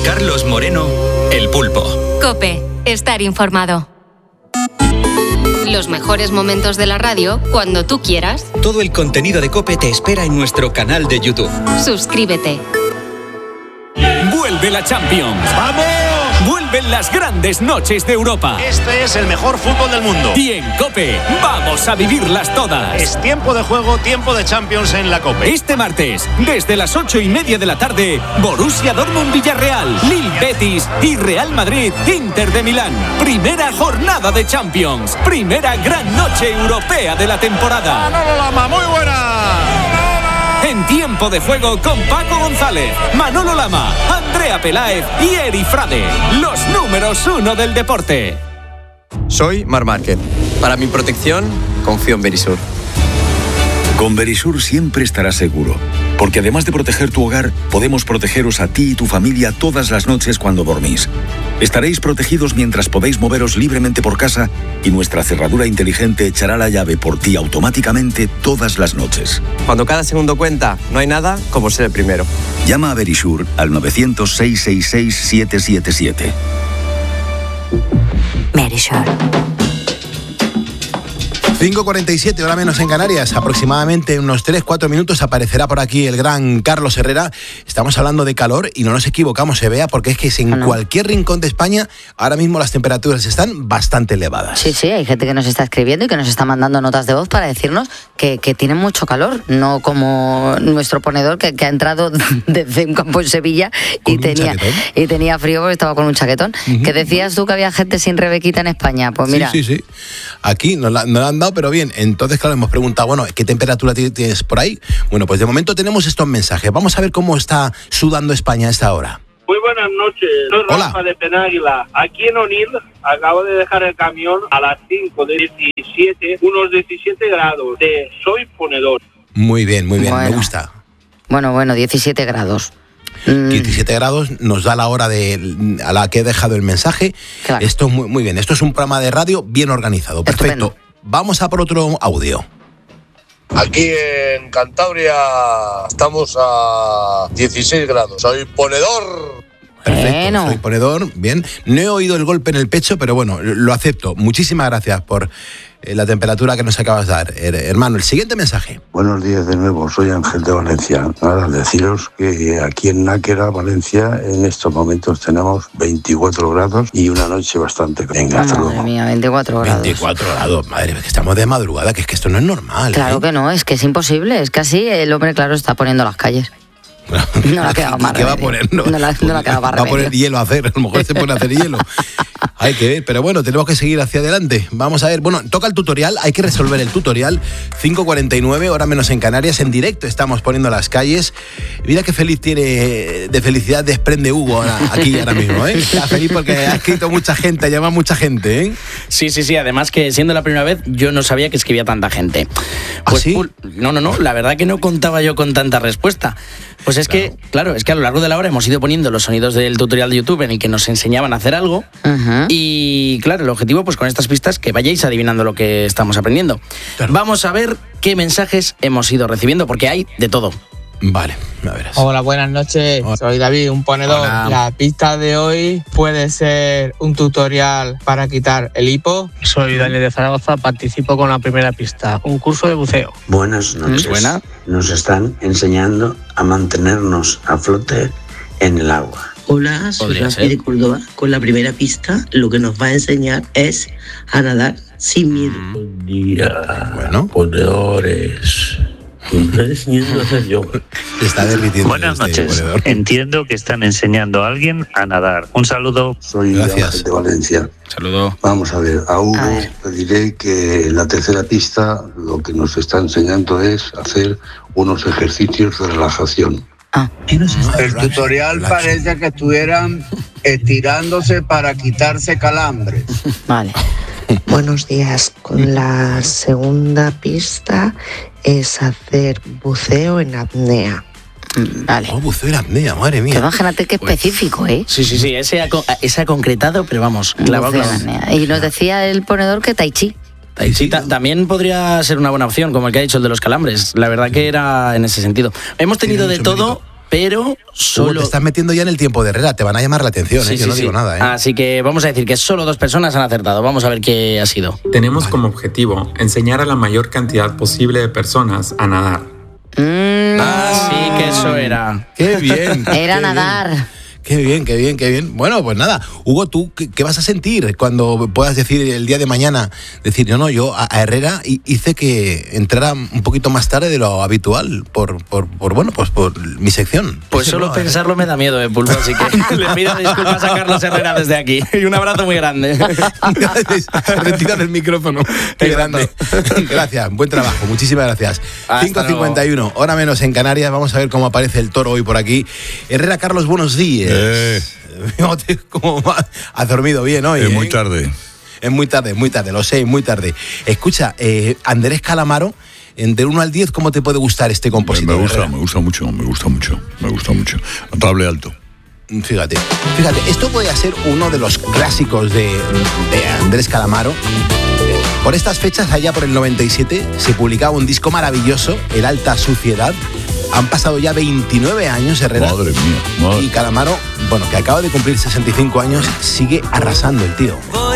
Carlos Moreno, El Pulpo. COPE. Estar informado. Los mejores momentos de la radio cuando tú quieras. Todo el contenido de COPE te espera en nuestro canal de YouTube. Suscríbete. Vuelve la Champions. ¡Vamos! Vuelven las grandes noches de Europa. Este es el mejor fútbol del mundo. Y en COPE vamos a vivirlas todas. Es tiempo de juego, tiempo de Champions en la COPE. Este martes, desde las 8:30 de la tarde, Borussia Dortmund-Villarreal, Lille Betis y Real Madrid-Inter de Milán. Primera jornada de Champions. Primera gran noche europea de la temporada. Manolo Lama, muy buena. En tiempo de juego con Paco González, Manolo Lama, Andrea Peláez y Eri Frade. Los números 1 del deporte. Soy Marc Márquez. Para mi protección, confío en Verisur. Con Verisur siempre estarás seguro, porque además de proteger tu hogar, podemos protegeros a ti y tu familia todas las noches cuando dormís. Estaréis protegidos mientras podéis moveros libremente por casa y nuestra cerradura inteligente echará la llave por ti automáticamente todas las noches. Cuando cada segundo cuenta, no hay nada como ser el primero. Llama a Verisur al 900-666-777. Verisur. 5:47, hora menos en Canarias. Aproximadamente en unos 3-4 minutos aparecerá por aquí el gran Carlos Herrera. Estamos hablando de calor y no nos equivocamos, Bea, porque es que en cualquier rincón de España ahora mismo las temperaturas están bastante elevadas. Sí, hay gente que nos está escribiendo y que nos está mandando notas de voz para decirnos que tienen mucho calor, no como nuestro ponedor que ha entrado desde un campo en Sevilla y tenía frío porque estaba con un chaquetón. Uh-huh. ¿Qué decías tú que había gente sin Rebequita en España? Pues mira. Sí. Aquí nos la han dado, pero bien. Entonces, claro, hemos preguntado, bueno, ¿qué temperatura tienes por ahí? Bueno, pues de momento tenemos estos mensajes. Vamos a ver cómo está sudando España a esta hora. Muy buenas noches, soy Rafa de Penáguila. Aquí en Onil acabo de dejar el camión a las 5 de 17, unos 17 grados. Soy ponedor. Muy bien, me gusta. Bueno, 17 grados. 17 grados nos da la hora a la que he dejado el mensaje. Claro. Esto es muy bien. Esto es un programa de radio bien organizado. Perfecto. Estupendo. Vamos a por otro audio. Aquí en Cantabria estamos a 16 grados. Soy ponedor. Perfecto, soy ponedor. Bien. No he oído el golpe en el pecho, pero bueno, lo acepto. Muchísimas gracias por la temperatura que nos acabas de dar, hermano. El siguiente mensaje. Buenos días de nuevo, soy Ángel de Valencia. Nada, deciros que aquí en Náquera, Valencia, en estos momentos tenemos 24 grados y una noche bastante. Venga, hasta luego. Madre mía, 24 grados. 24 grados, madre mía, que estamos de madrugada, que es que esto no es normal. Claro que no, es que es imposible, es que así el hombre, claro, está poniendo las calles. No la ha quedado más. ¿Qué va a poner? No la ha quedado más. Va a poner hielo a hacer, a lo mejor se pone a hacer hielo. Hay que ver, pero bueno, tenemos que seguir hacia adelante. Vamos a ver, bueno, toca el tutorial, hay que resolver el tutorial. 5:49, hora menos en Canarias, en directo estamos poniendo las calles. Mira qué feliz de felicidad desprende Hugo aquí ahora mismo, ¿eh? Está feliz porque ha escrito mucha gente, ha llamado mucha gente, ¿eh? Sí, además que siendo la primera vez yo no sabía que escribía tanta gente. Pues, ¿sí? No, la verdad que no contaba yo con tanta respuesta. Pues es que a lo largo de la hora hemos ido poniendo los sonidos del tutorial de YouTube en el que nos enseñaban a hacer algo. Uh-huh. Y claro, el objetivo pues con estas pistas que vayáis adivinando lo que estamos aprendiendo. Claro. Vamos a ver qué mensajes hemos ido recibiendo, porque hay de todo. Vale, a ver. Hola, buenas noches. Soy David, un ponedor. Hola. La pista de hoy puede ser un tutorial para quitar el hipo. Soy Daniel de Zaragoza, participo con la primera pista, un curso de buceo. Buenas noches. Buena. Nos están enseñando a mantenernos a flote en el agua. Hola, soy Rafi de Córdoba. Con la primera pista lo que nos va a enseñar es a nadar sin miedo. Buen día, ponedores. Está derritiendo. Buenas noches. Entiendo que están enseñando a alguien a nadar. Un saludo. Soy Ángel de Valencia. Saludo. Vamos a ver, a Hugo le diré que en la tercera pista lo que nos está enseñando es hacer unos ejercicios de relajación. El tutorial parece que estuvieran estirándose para quitarse calambres. Vale. Buenos días. Con la segunda pista es hacer buceo en apnea. Vale. Buceo en apnea, madre mía. Imagínate qué específico, ¿eh? Sí, ese ha concretado, pero vamos, clavado. Y nos decía el ponedor que Tai Chi. Sí, también podría ser una buena opción, como el que ha dicho el de los calambres. La verdad que era en ese sentido. Hemos tenido de todo, pero solo... Te estás metiendo ya en el tiempo de Herrera, te van a llamar la atención, Sí, yo sí, no digo nada. Así que vamos a decir que solo 2 personas han acertado. Vamos a ver qué ha sido. Tenemos como objetivo enseñar a la mayor cantidad posible de personas a nadar. Sí, que eso era. ¡Qué bien! Era nadar. Bien. Qué bien, qué bien, qué bien. Bueno, pues nada, Hugo, ¿tú qué vas a sentir cuando puedas decir el día de mañana, decir, yo a Herrera hice que entrara un poquito más tarde de lo habitual por mi sección? Pues solo pensarlo me da miedo, Pulpo, así que le pido disculpas a Carlos Herrera desde aquí. Y un abrazo muy grande. Retira del micrófono. Qué grande. Gracias, buen trabajo, muchísimas gracias. 5:51, hora menos en Canarias, vamos a ver cómo aparece el toro hoy por aquí. Herrera, Carlos, buenos días. ¿Cómo has dormido bien hoy? Es muy tarde. Es muy tarde, lo sé, muy tarde. Escucha, Andrés Calamaro, del 1 al 10, ¿cómo te puede gustar este compositor? Me gusta mucho. Notable alto. Fíjate, esto podría ser uno de los clásicos de Andrés Calamaro. Por estas fechas, allá por el 97, se publicaba un disco maravilloso, El Alta Suciedad. Han pasado ya 29 años, Herrera. Madre mía. Y Calamaro, que acaba de cumplir 65 años, sigue arrasando el tío.